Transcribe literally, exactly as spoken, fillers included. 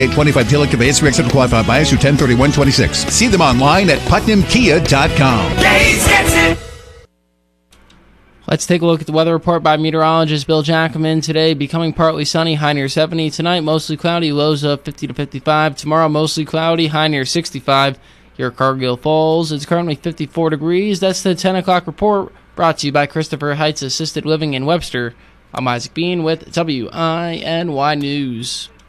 twenty-five Taylor Conveyance Reactor qualified buyers through ten thirty-one twenty-six. See them online at putnam kia dot com. Gaze gets it. Let's take a look at the weather report by meteorologist Bill Jackman. Today, becoming partly sunny, high near seventy. Tonight, mostly cloudy, lows of fifty to fifty-five. Tomorrow, mostly cloudy, high near sixty-five. Here at Cargill Falls, it's currently fifty-four degrees. That's the ten o'clock report, brought to you by Christopher Heights Assisted Living in Webster. I'm Isaac Bean with W I N Y News.